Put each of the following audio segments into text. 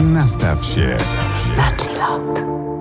Nastaw się na chillot.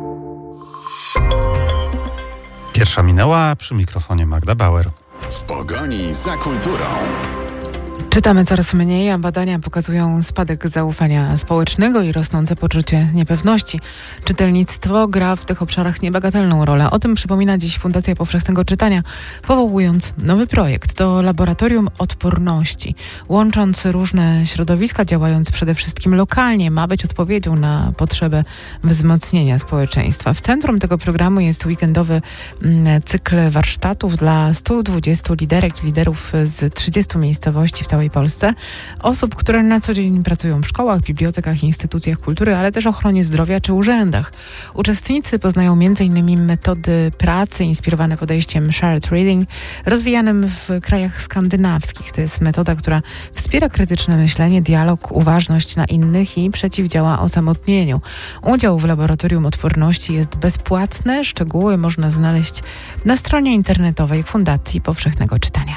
Pierwsza minęła, przy mikrofonie Magda Bauer. w pogoni za kulturą. Czytamy coraz mniej, a badania pokazują spadek zaufania społecznego i rosnące poczucie niepewności. Czytelnictwo gra w tych obszarach niebagatelną rolę. O tym przypomina dziś Fundacja Powszechnego Czytania, powołując nowy projekt. To Laboratorium Odporności. Łącząc różne środowiska, działając przede wszystkim lokalnie, ma być odpowiedzią na potrzebę wzmocnienia społeczeństwa. W centrum tego programu jest weekendowy cykl warsztatów dla 120 liderek i liderów z 30 miejscowości w całej Polsce. Osób, które na co dzień pracują w szkołach, bibliotekach, instytucjach kultury, ale też ochronie zdrowia czy urzędach. Uczestnicy poznają m.in. metody pracy inspirowane podejściem shared reading, rozwijanym w krajach skandynawskich. To jest metoda, która wspiera krytyczne myślenie, dialog, uważność na innych i przeciwdziała osamotnieniu. Udział w Laboratorium Odporności jest bezpłatny. Szczegóły można znaleźć na stronie internetowej Fundacji Powszechnego Czytania.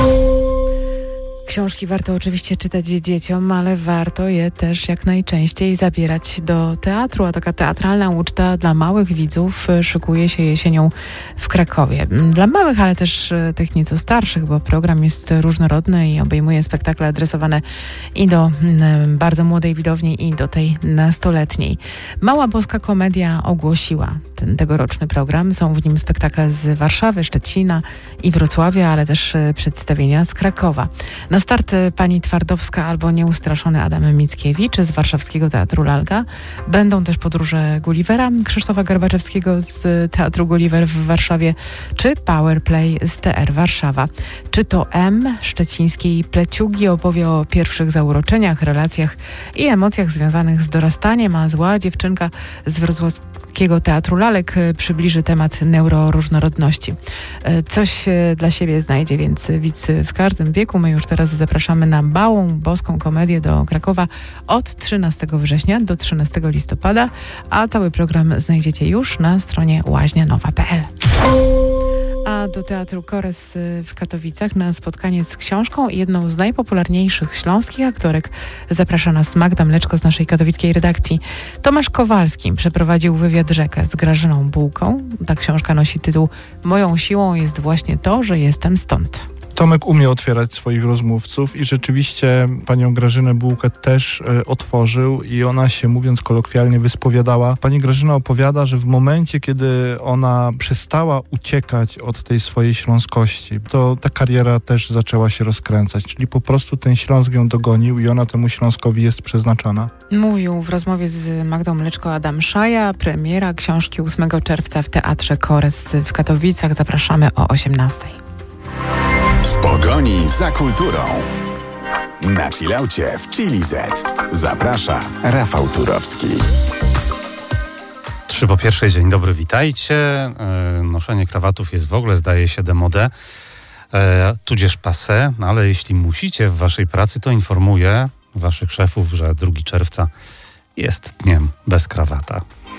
Książki warto oczywiście czytać dzieciom, ale warto je też jak najczęściej zabierać do teatru, a taka teatralna uczta dla małych widzów szykuje się jesienią w Krakowie. Dla małych, ale też tych nieco starszych, bo program jest różnorodny i obejmuje spektakle adresowane i do bardzo młodej widowni, i do tej nastoletniej. Mała Boska Komedia ogłosiła ten tegoroczny program. Są w nim spektakle z Warszawy, Szczecina i Wrocławia, ale też przedstawienia z Krakowa. Na start Pani Twardowska albo Nieustraszony Adam Mickiewicz z warszawskiego Teatru Lalka. Będą też podróże Gullivera, Krzysztofa Garbaczewskiego z Teatru Gulliver w Warszawie, czy Powerplay z TR Warszawa. Czy to M szczecińskiej Pleciugi opowie o pierwszych zauroczeniach, relacjach i emocjach związanych z dorastaniem, a zła dziewczynka z wrocławskiego Teatru Lalek przybliży temat neuroróżnorodności. Coś dla siebie znajdzie więc widz w każdym wieku. My już teraz zapraszamy na Małą Boską Komedię do Krakowa od 13 września do 13 listopada, a cały program znajdziecie już na stronie łaźnianowa.pl. A do Teatru Kores w Katowicach na spotkanie z książką i jedną z najpopularniejszych śląskich aktorek zaprasza nas Magda Mleczko z naszej katowickiej redakcji. Tomasz Kowalski przeprowadził wywiad rzekę z Grażyną Bułką. Ta książka nosi tytuł Moją siłą jest właśnie to, że jestem stąd. Tomek umie otwierać swoich rozmówców i rzeczywiście panią Grażynę Bułkę też otworzył i ona się, mówiąc kolokwialnie, wyspowiadała. Pani Grażyna opowiada, że w momencie, kiedy ona przestała uciekać od tej swojej śląskości, to ta kariera też zaczęła się rozkręcać, czyli po prostu ten Śląsk ją dogonił i ona temu Śląskowi jest przeznaczona. Mówił w rozmowie z Magdą Mleczko Adam Szaja. Premiera książki 8 czerwca w Teatrze Kores w Katowicach. Zapraszamy o 18:00. W pogoni za kulturą. Na chillaucie w Chili Z. Zaprasza Rafał Turowski. 3:01. Dzień dobry, witajcie. Noszenie krawatów jest w ogóle, zdaje się, demode, tudzież passé, no ale jeśli musicie w waszej pracy, to informuję waszych szefów, że 2 czerwca jest dniem bez krawata.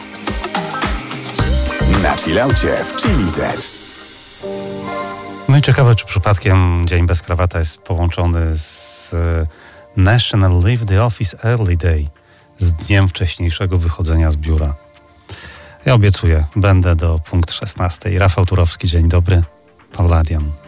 Na chillaucie w Chili Z. No i ciekawe, czy przypadkiem dzień bez krawata jest połączony z National Leave the Office Early Day, z dniem wcześniejszego wychodzenia z biura. Ja obiecuję, będę do punkt 16:00. Rafał Turowski, dzień dobry. Palladium.